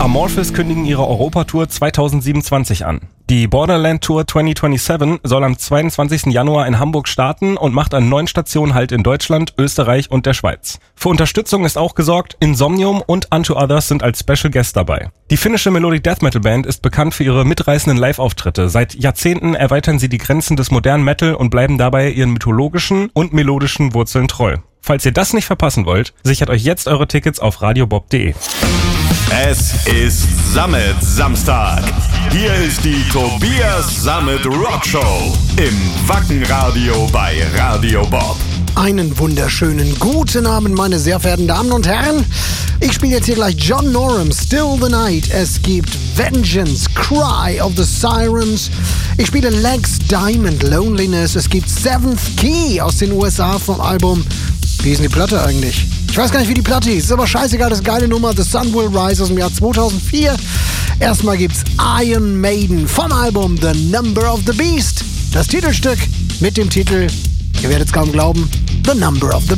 Amorphis kündigen ihre Europatour 2027 an. Die Borderland Tour 2027 soll am 22. Januar in Hamburg starten und macht an 9 Stationen Halt in Deutschland, Österreich und der Schweiz. Für Unterstützung ist auch gesorgt, Insomnium und Unto Others sind als Special Guest dabei. Die finnische Melodic Death Metal Band ist bekannt für ihre mitreißenden Live-Auftritte. Seit Jahrzehnten erweitern sie die Grenzen des modernen Metal und bleiben dabei ihren mythologischen und melodischen Wurzeln treu. Falls ihr das nicht verpassen wollt, sichert euch jetzt eure Tickets auf radiobob.de. Es ist Summit Samstag. Hier ist die Tobias Summit Rockshow im Wackenradio bei Radio Bob. Einen wunderschönen guten Abend, meine sehr verehrten Damen und Herren. Ich spiele jetzt hier gleich John Norum, Still the Night. Es gibt Vengeance, Cry of the Sirens. Ich spiele Legs Diamond, Loneliness. Es gibt Seventh Key aus den USA vom Album. Wie ist denn die Platte eigentlich? Ich weiß gar nicht, wie die Platte ist. Ist aber scheißegal, das ist eine geile Nummer. The Sun Will Rise aus dem Jahr 2004. Erstmal gibt's Iron Maiden vom Album The Number of the Beast. Das Titelstück mit dem Titel, ihr werdet es kaum glauben, The Number of the